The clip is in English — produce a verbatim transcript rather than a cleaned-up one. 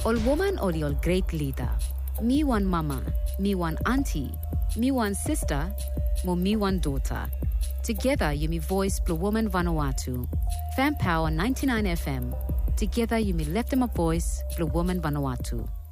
Ol woman or your great leader. Me one mama, me one auntie, me one sister, mo me one daughter. Together you me voice Blue Woman Vanuatu. Fan Power ninety-nine F M. Together you me left them a voice Blue Woman Vanuatu.